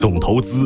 总投资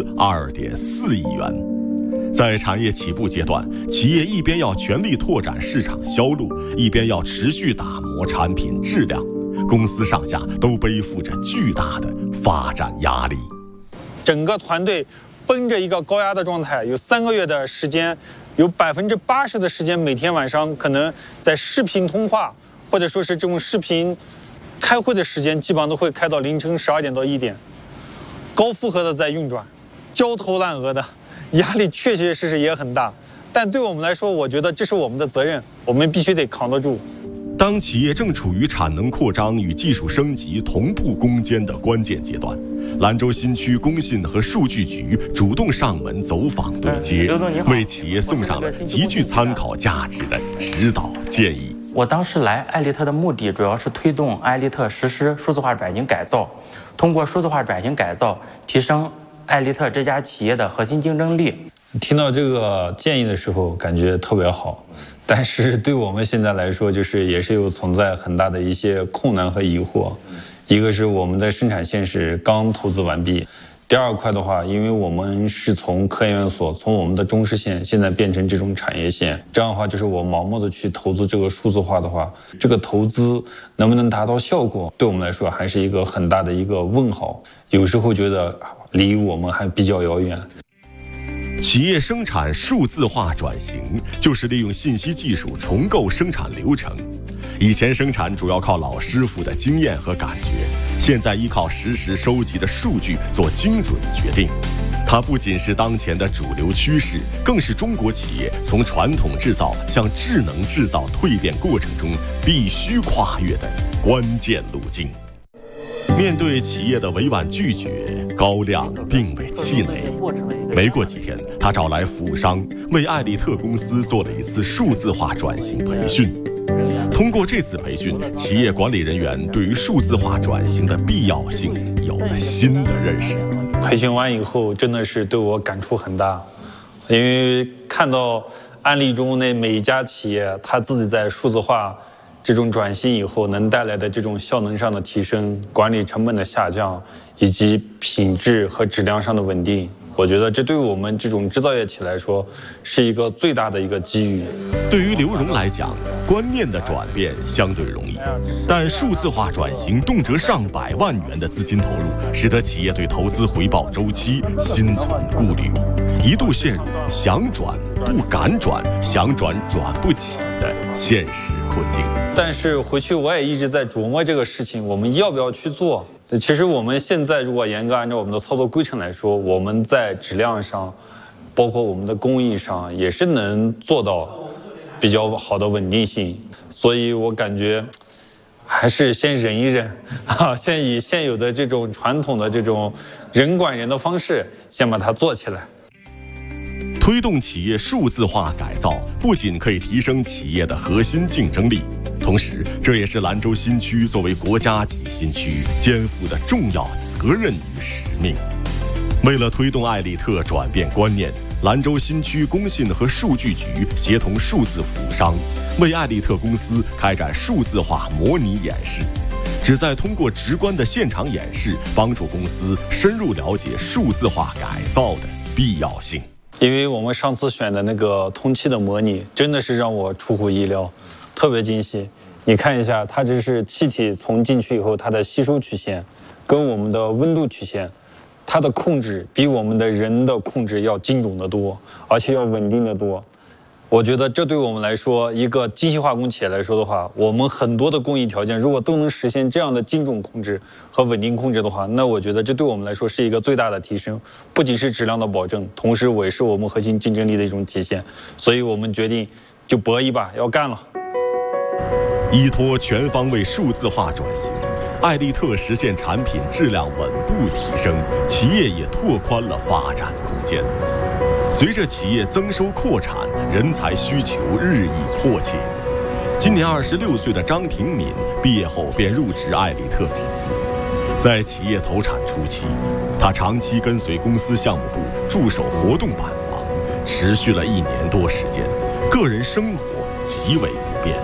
2.4亿元。在产业起步阶段，企业一边要全力拓展市场销路，一边要持续打磨产品质量，公司上下都背负着巨大的发展压力。 整个团队奔着一个高压的状态，有3个月的时间，有80%的时间每天晚上可能在视频通话，或者说是这种视频开会的时间，基本上都会开到凌晨12点到1点，高负荷的在运转，焦头烂额的。压力确确实实也很大，但对我们来说，我觉得这是我们的责任，我们必须得扛得住。 当企业正处于产能扩张与技术升级同步攻坚的关键阶段，兰州新区工信和数据局主动上门走访对接，为企业送上了极具参考价值的指导建议。 我当时来艾利特的目的主要是推动艾利特实施数字化转型改造，通过数字化转型改造提升艾利特这家企业的核心竞争力。 听到这个建议的时候，感觉特别好，但是对我们现在来说，也是有存在很大的一些困难和疑惑。一个是我们的生产线是刚投资完毕，第二块的话，因为我们是从科研院所从我们的中试线现在变成这种产业线，这样的话我盲目的去投资这个数字化的话，这个投资能不能达到效果，对我们来说还是一个很大的一个问号。有时候觉得离我们还比较遥远。 企业生产数字化转型，就是利用信息技术重构生产流程。以前生产主要靠老师傅的经验和感觉，现在依靠实时收集的数据做精准决定。它不仅是当前的主流趋势，更是中国企业从传统制造向智能制造蜕变过程中必须跨越的关键路径。面对企业的委婉拒绝，高亮并未气馁。没过几天，他找来服务商，为艾利特公司做了一次数字化转型培训。通过这次培训，企业管理人员对于数字化转型的必要性有了新的认识。 培训完以后，真的是对我感触很大，因为看到案例中那每一家企业，他自己在数字化这种转型以后能带来的这种效能上的提升、管理成本的下降，以及品质和质量上的稳定。我觉得这对于我们这种制造业企业来说是一个最大的一个机遇。 对于刘荣来讲，观念的转变相对容易，但数字化转型动辄上百万元的资金投入，使得企业对投资回报周期心存顾虑，一度陷入想转不敢转、想转转不起的现实困境。 但是回去我也一直在琢磨这个事情，我们要不要去做？其实我们现在如果严格按照我们的操作规程来说，我们在质量上，包括我们的工艺上，也是能做到比较好的稳定性。所以我感觉还是先忍一忍先以现有的这种传统的这种人管人的方式，先把它做起来。 推动企业数字化改造，不仅可以提升企业的核心竞争力，同时这也是兰州新区作为国家级新区肩负的重要责任与使命。为了推动艾利特转变观念，兰州新区工信和数据局协同数字服务商，为艾利特公司开展数字化模拟演示，旨在通过直观的现场演示，帮助公司深入了解数字化改造的必要性。 因为我们上次选的那个通气的模拟，真的是让我出乎意料，特别惊喜。你看一下，它这是气体从进去以后，它的吸收曲线，跟我们的温度曲线，它的控制比我们的人的控制要精准得多，而且要稳定得多。我觉得这对我们来说，一个精细化工企业来说的话，我们很多的工艺条件如果都能实现这样的精准控制和稳定控制的话，那我觉得这对我们来说是一个最大的提升，不仅是质量的保证，同时也是我们核心竞争力的一种体现。所以我们决定就搏一把，要干了。 依托全方位数字化转型，艾利特实现产品质量稳步提升，企业也拓宽了发展空间。随着企业增收扩产，人才需求日益迫切。今年26岁的张廷敏毕业后便入职艾利特公司。在企业投产初期，他长期跟随公司项目部驻守活动板房，持续了1年多时间，个人生活极为不便。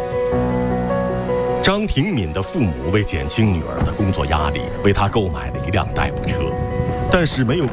张廷敏的父母为减轻女儿的工作压力，为她购买了一辆代步车，但是没有